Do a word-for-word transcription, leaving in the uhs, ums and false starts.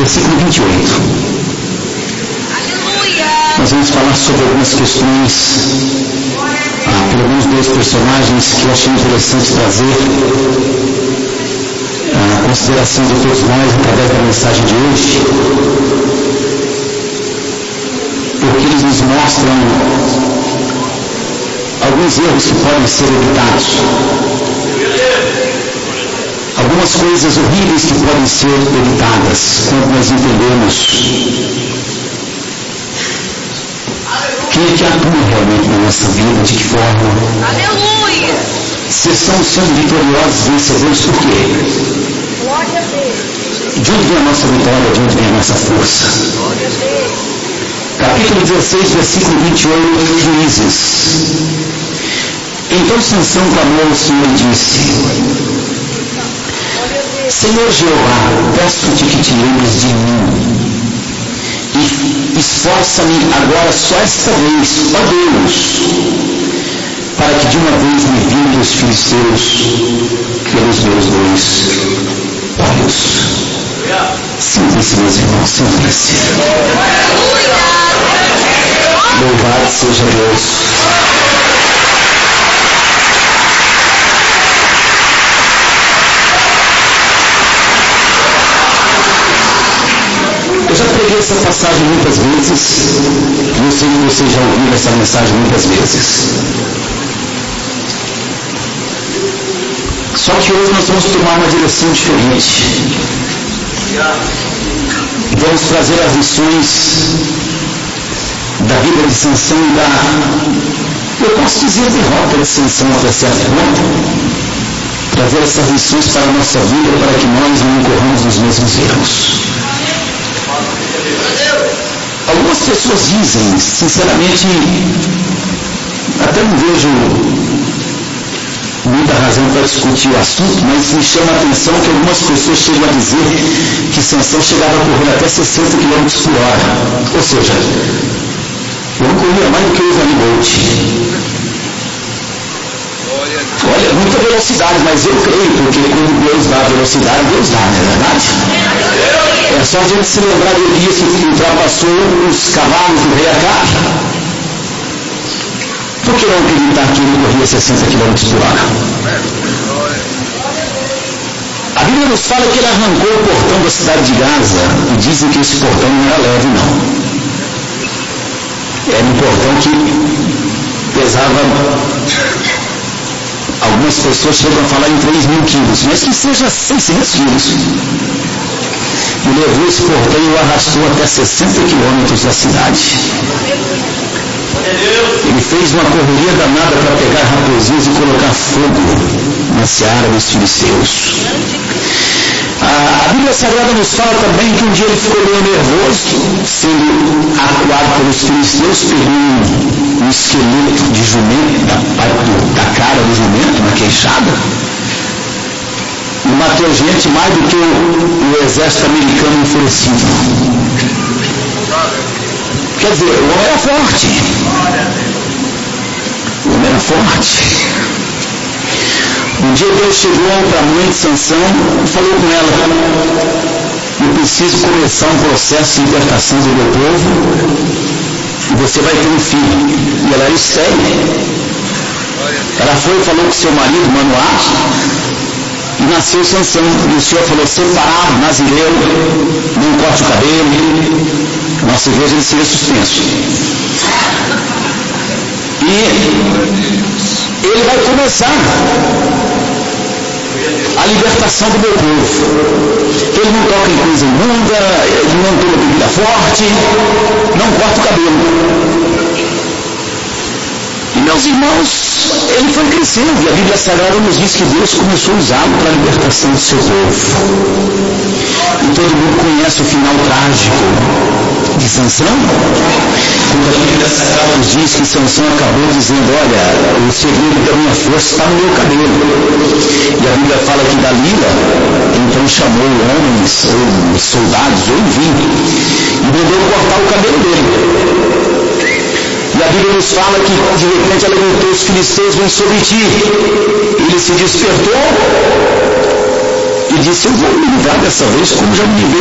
versículo vinte e oito. Nós vamos falar sobre algumas questões, ah, por alguns dois personagens que eu achei interessante trazer a consideração de todos nós através da mensagem de hoje, porque eles nos mostram alguns erros que podem ser evitados, algumas coisas horríveis que podem ser evitadas quando nós entendemos quem é que atua realmente na nossa vida, de que forma. Aleluia! Se estamos sendo vitoriosos, vencedores, por quê? Glória a Deus! De onde vem a nossa vitória, de onde vem a nossa força? Glória a Deus! Capítulo dezesseis, versículo vinte e oito, Juízes. Então Sansão clamou ao Senhor e disse: Senhor Jeová, peço-te que te lembres de mim e esforça-me agora só esta vez, ó Deus, para que de uma vez me vingue os filisteus pelos meus dois olhos. Sinta-se, meus irmãos, sinta-se. Louvado seja Deus. Eu já preguei essa passagem muitas vezes, e eu sei que vocês já ouviram essa mensagem muitas vezes. Só que hoje nós vamos tomar uma direção diferente. Vamos trazer as lições da vida de Sansão e da, eu posso dizer, derrota de Sansão até certo ponto. Trazer essas lições para a nossa vida, para que nós não incorramos nos mesmos erros. Algumas pessoas dizem, sinceramente, até não vejo muita razão para discutir o assunto, mas me chama a atenção que algumas pessoas chegam a dizer que Sansão chegava a correr até sessenta quilômetros por hora. Ou seja, eu não corria mais do que o Usain Bolt. Olha, muita velocidade, mas eu creio, porque quando Deus dá velocidade, Deus dá, não é verdade? É só a gente se lembrar do dia que ultrapassou os cavalos do rei Acabe. Por que não acreditar que ele corria sessenta quilômetros por hora? A Bíblia nos fala que ele arrancou o portão da cidade de Gaza, e dizem que esse portão não era leve, não. Era um portão que pesava... Algumas pessoas chegam a falar em três mil quilos, mas que seja seiscentos quilos. E levou esse portão e o arrastou até sessenta quilômetros da cidade. Ele fez uma correria danada para pegar raposinhos e colocar fogo na seara dos filisteus. A Bíblia Sagrada nos fala também que um dia ele ficou meio nervoso, sendo acuado pelos filisteus, pegou um, um esqueleto de jumento da, da cara do jumento, na queixada, e matou gente mais do que o, o exército americano enfurecido. Quer dizer, o homem era forte. O homem era forte. Um dia Deus chegou para a mãe de Sansão e falou com ela: eu preciso começar um processo de libertação do meu povo e você vai ter um filho. E ela era estéril. Ela foi e falou com seu marido, Manoá, e nasceu Sansão. E o Senhor falou: separado, nazireu, não corte o cabelo. Nossa igreja ele seria suspenso. E ele vai começar a libertação do meu povo. Ele não toca em coisa imunda, ele não toma bebida forte, não corta o cabelo. E meus irmãos, ele foi crescendo, e a Bíblia Sagrada nos diz que Deus começou a usá-lo para a libertação do seu povo. E todo mundo conhece o final trágico de Sansão, quando a Bíblia Sagrada nos diz que Sansão acabou dizendo: olha, o segredo da minha força está no meu cabelo. E a Bíblia fala que Dalila então chamou homens ou soldados ou enfim e mandou cortar o cabelo dele. E a Bíblia nos fala que de repente ela gritou: os filisteus vêm sobre ti. Ele se despertou e disse: eu vou me livrar dessa vez, como já me livrei